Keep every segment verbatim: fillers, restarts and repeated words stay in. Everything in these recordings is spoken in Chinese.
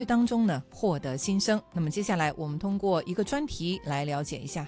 当中呢获得新生。那么接下来我们通过一个专题来了解一下。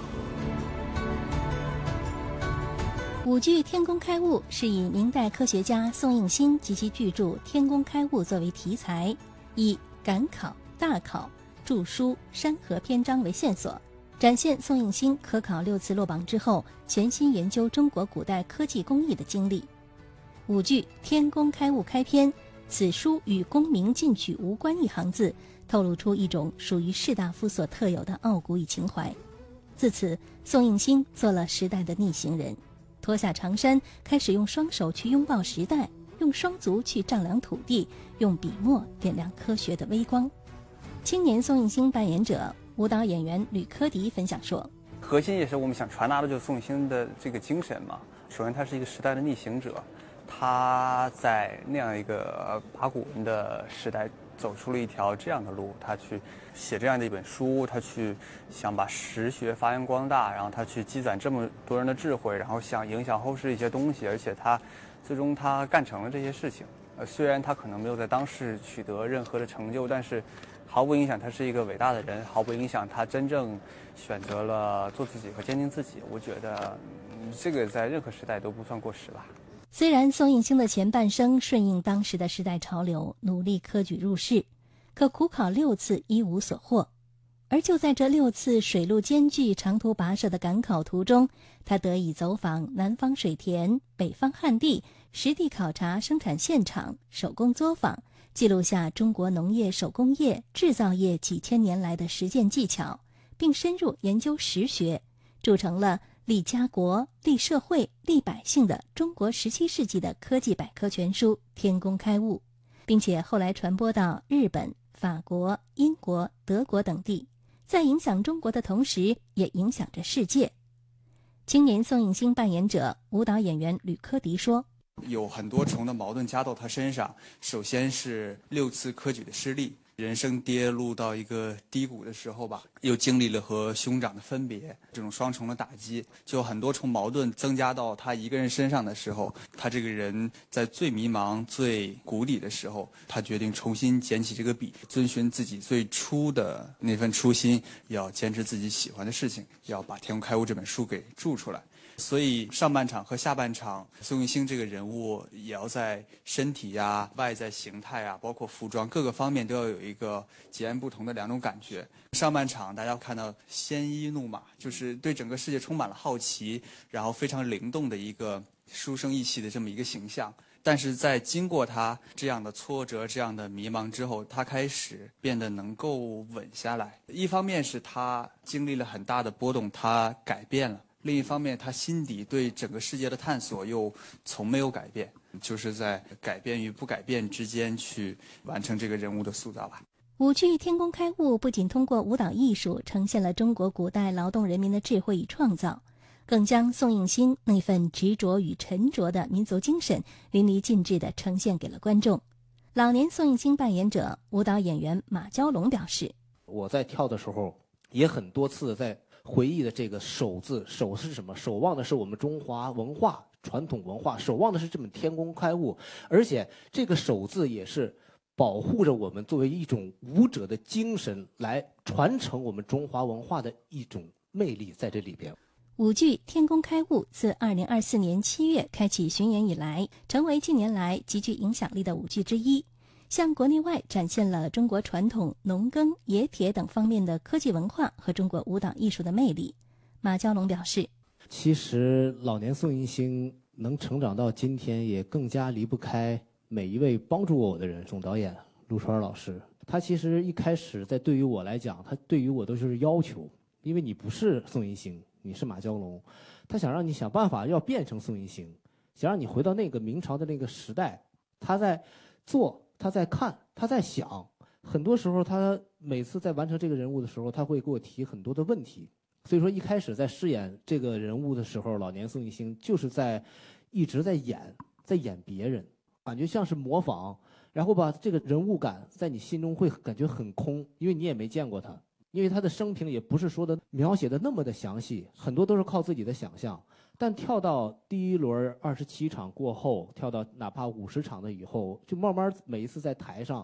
舞剧《天工开物》是以明代科学家宋应星及其巨著《天工开物》作为题材，以赶考、大考、著书、山河篇章为线索，展现宋应星科考六次落榜之后，全心研究中国古代科技工艺的经历。舞剧《天工开物》开篇，此书与功名进取无关一行字，透露出一种属于士大夫所特有的傲骨与情怀。自此，宋应星做了时代的逆行人，脱下长衫，开始用双手去拥抱时代，用双足去丈量土地，用笔墨点亮科学的微光。青年宋应星扮演者舞蹈演员吕科迪分享说， 核心也是我们想传达的就是宋应星的这个精神嘛。首先他是一个时代的逆行者，他在那样一个八股文的时代走出了一条这样的路，他去写这样的一本书，他去想把实学发扬光大，然后他去积攒这么多人的智慧，然后想影响后世一些东西，而且他最终他干成了这些事情。呃，虽然他可能没有在当世取得任何的成就，但是毫不影响他是一个伟大的人，毫不影响他真正选择了做自己和坚定自己。我觉得、嗯、这个在任何时代都不算过时吧。 虽然宋应星的前半生顺应当时的时代潮流，努力科举入仕，可苦考六次一无所获。而就在这六次水陆兼具、长途跋涉的赶考途中，他得以走访南方水田、北方旱地，实地考察生产现场，手工作坊，记录下中国农业、手工业、制造业几千年来的实践技巧，并深入研究实学，铸成了立家国、立社会、立百姓的中国十七世纪的科技百科全书《天工开物》，并且后来传播到日本、法国、英国、德国等地，在影响中国的同时，也影响着世界。青年宋应星扮演者舞蹈演员吕科迪说， 有很多重的矛盾加到他身上，首先是六次科举的失利，人生跌入到一个低谷的时候吧，又经历了和兄长的分别，这种双重的打击，就很多重矛盾增加到他一个人身上的时候，他这个人在最迷茫、最谷底的时候，他决定重新捡起这个笔，遵循自己最初的那份初心，要坚持自己喜欢的事情，要把《天工开物》这本书给著出来。所以上半场和下半场，宋应星这个人物也要在身体呀、外在形态啊，包括服装各个方面都要有一个截然不同的两种感觉。上半场大家看到鲜衣怒马，就是对整个世界充满了好奇，然后非常灵动的一个书生意气的这么一个形象。但是在经过他这样的挫折、这样的迷茫之后，他开始变得能够稳下来。一方面是他经历了很大的波动，他改变了。另一方面，他心底对整个世界的探索又从没有改变，就是在改变与不改变之间去完成这个人物的塑造吧。 舞剧《天工开物》不仅通过舞蹈艺术呈现了中国古代劳动人民的智慧与创造，更将宋应星那份执着与沉着的民族精神淋漓尽致地呈现给了观众。老年宋应星扮演者舞蹈演员马娇龙表示， 我在跳的时候也很多次在回忆的这个守字，守是什么？守望的是我们中华文化、传统文化，守望的是这么天工开物，而且这个守字也是保护着我们作为一种舞者的精神，来传承我们中华文化的一种魅力在这里边。 舞剧《天工开物》自二零二四年七月开启巡演以来，成为近年来极具影响力的舞剧之一，向国内外展现了中国传统农耕、冶铁等方面的科技文化和中国舞蹈艺术的魅力。马娇龙表示， 其实老年宋应星能成长到今天，也更加离不开每一位帮助过我的人，总导演陆川老师。他其实一开始在对于我来讲，他对于我都是要求，因为你不是宋应星，你是马娇龙，他想让你想办法要变成宋应星，想让你回到那个明朝的那个时代。他在做，他在看，他在想，很多时候他每次在完成这个人物的时候，他会给我提很多的问题。所以说一开始在饰演这个人物的时候，老年宋应星就是在一直在演，在演别人，感觉像是模仿，然后把这个人物感在你心中会感觉很空，因为你也没见过他，因为他的生平也不是说的描写的那么的详细，很多都是靠自己的想象。但跳到第一轮二十七场过后，跳到哪怕五十场的以后，就慢慢每一次在台上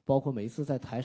包括每一次在台上